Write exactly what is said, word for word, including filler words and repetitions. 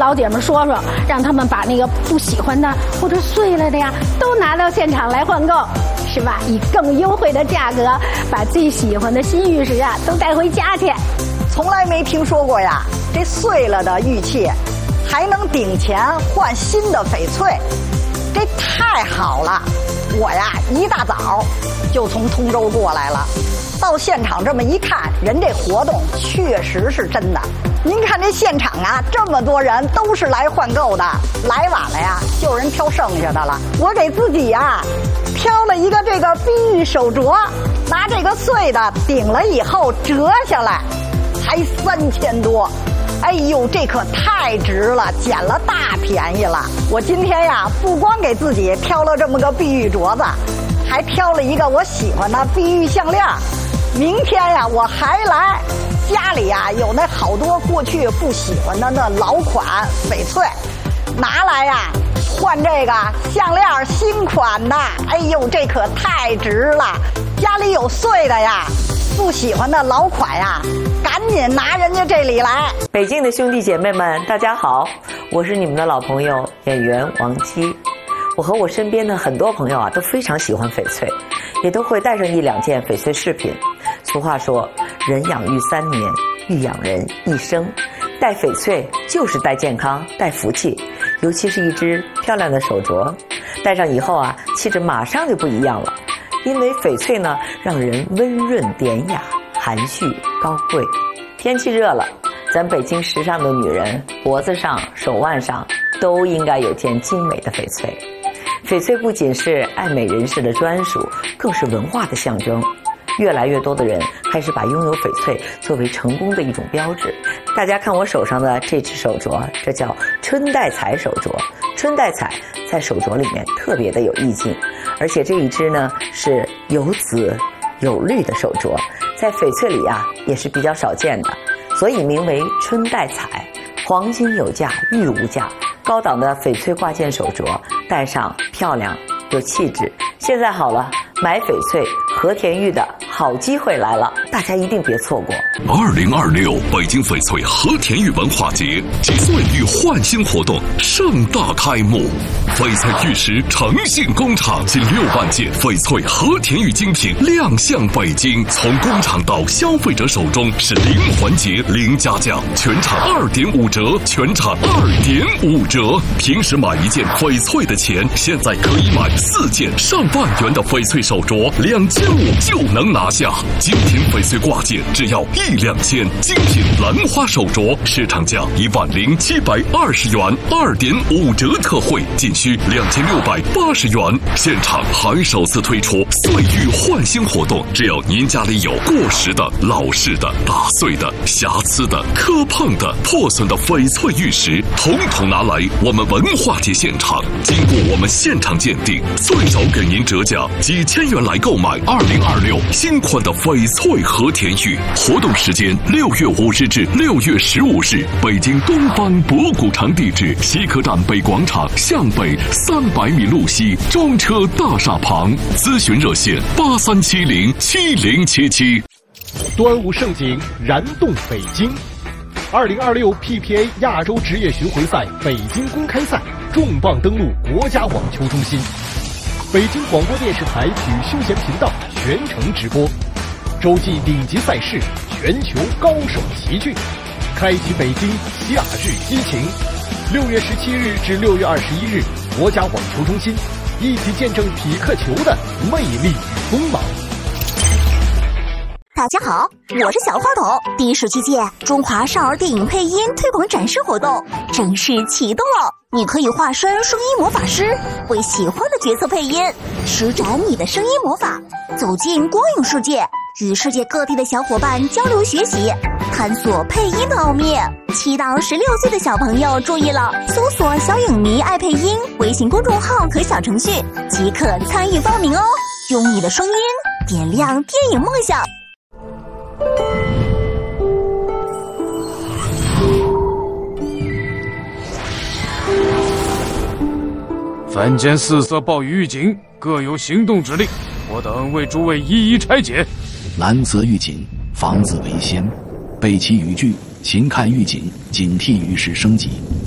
老姐们说说，让他们把那个不喜欢的或者碎了的呀，都拿到现场来换购，是吧？以更优惠的价格，把最喜欢的新玉石啊都带回家去。 从来没听说过呀，这碎了的玉器还能顶钱换新的翡翠，这太好了！我呀一大早就从通州过来了，到现场这么一看，人这活动确实是真的。您看这现场啊，这么多人都是来换购的，来晚了呀，就有人挑剩下的了。我给自己呀挑了一个这个碧玉手镯，拿这个碎的顶了以后折下来，才三千多。哎呦，这可太值了，捡了大便宜了。我今天呀，不光给自己挑了这么个碧玉镯子，还挑了一个我喜欢的碧玉项链。明天呀，我还来。家里呀有那好多过去不喜欢的那老款翡翠，拿来呀换这个项链新款的。哎呦，这可太值了！家里有碎的呀，不喜欢的老款呀，赶紧拿人家这里来。 北京的兄弟姐妹们，大家好，我是你们的老朋友演员王姬。我和我身边的很多朋友啊，都非常喜欢翡翠，也都会带上一两件翡翠饰品。俗话说，人养玉三年，玉养人一生。戴翡翠就是带健康，带福气，尤其是一只漂亮的手镯，戴上以后啊，气质马上就不一样了。因为翡翠呢，让人温润典雅、含蓄高贵。天气热了，咱北京时尚的女人脖子上、手腕上都应该有件精美的翡翠。翡翠不仅是爱美人士的专属，更是文化的象征。越来越多的人开始把拥有翡翠作为成功的一种标志。大家看我手上的这只手镯，这叫春带彩手镯。春带彩在手镯里面特别的有意境，而且这一只呢是有紫有绿的手镯，在翡翠里啊也是比较少见的，所以名为春带彩。黄金有价，玉无价，高档的翡翠挂件手镯戴上漂亮有气质。现在好了，买翡翠和田玉的好机会来了，大家一定别错过。 二零二六北京翡翠和田玉文化节及岁玉焕新活动盛大开幕，翡翠玉石诚信工厂近六万件翡翠和田玉精品亮相北京，从工厂到消费者手中是零环节零加价，全场二点五折，全场二点五折。平时买一件翡翠的钱，现在可以买四件上万元的翡翠手镯，两千五就能拿下。精品翡翠挂件只要一两千，精品兰花手镯市场价一万零七百二十元，二点五折特惠，仅需两千六百八十元。现场还首次推出岁玉焕新活动，只要您家里有过时的、老式的、打碎的、瑕疵的、磕碰的、破损的翡翠玉石，统统拿来我们文化节现场，经过我们现场鉴定，最少给您折价几千元来购买二零二六新款的翡翠和田玉。活动时间六月五日至六月十五日，北京东方博古城地址西客站北广场向北三百米路西中车大厦旁，咨询热线八三七零七零七七。 端午盛景燃动北京，二零二六 P P A 亚洲职业巡回赛北京公开赛重磅登陆国家网球中心，北京广播电视台体育休闲频道全程直播，洲际顶级赛事，全球高手齐聚，开启北京夏日激情。六月十七日至六月二十一日，国家网球中心，一起见证匹克球的魅力与锋芒。 大家好，我是小花筒。第十七届中华少儿电影配音推广展示活动正式启动了，你可以化身声音魔法师，为喜欢的角色配音，施展你的声音魔法，走进光影世界，与世界各地的小伙伴交流学习，探索配音的奥秘。七到十六岁的小朋友注意了，搜索小影迷爱配音微信公众号和小程序即可参与报名哦，用你的声音点亮电影梦想。 凡间四色暴雨预警，各有行动指令，我等为诸位一一拆解。 蓝色预警，防子为先，备齐语句，勤看预警，警惕于时升级。